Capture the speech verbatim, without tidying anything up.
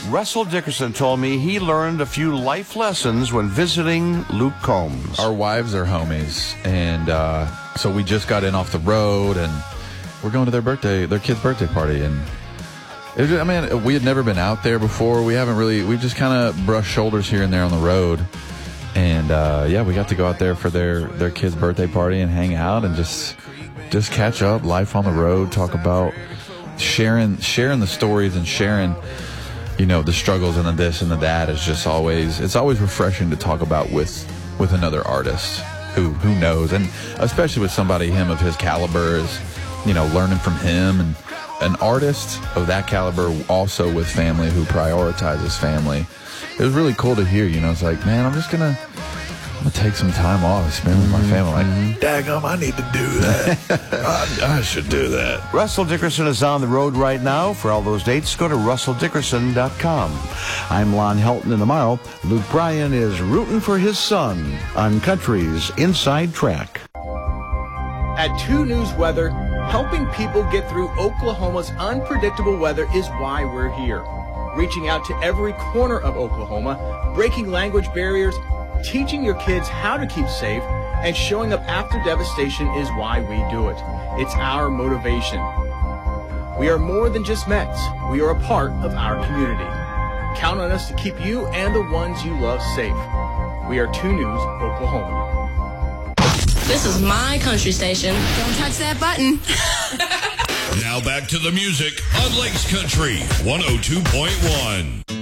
Russell Dickerson told me he learned a few life lessons when visiting Luke Combs. Our wives are homies, and uh, so we just got in off the road, and we're going to their birthday, their kid's birthday party, and it was, I mean, we had never been out there before. We haven't really, we've just kind of brushed shoulders here and there on the road, and uh, yeah, we got to go out there for their their kid's birthday party and hang out and just just catch up, life on the road, talk about sharing sharing the stories and sharing, you know, the struggles and the this and the that is just always, it's always refreshing to talk about with with another artist who who knows, and especially with somebody him of his caliber, is, you know, learning from him, and an artist of that caliber also with family who prioritizes family. It was really cool to hear, you know, it's like, man, I'm just gonna I'm gonna take some time off and spend with my family. Like, daggum, I need to do that. I, I should do that. Russell Dickerson is on the road right now. For all those dates, go to russell dickerson dot com. I'm Lon Helton, and tomorrow, Luke Bryan is rooting for his son on Country's Inside Track. At two News Weather, helping people get through Oklahoma's unpredictable weather is why we're here. Reaching out to every corner of Oklahoma, breaking language barriers, teaching your kids how to keep safe, and showing up after devastation is why we do it. It's our motivation. We are more than just Mets. We are a part of our community. Count on us to keep you and the ones you love safe. We are two News Oklahoma. This is my country station. Don't touch that button. Now back to the music on Lakes Country one oh two point one.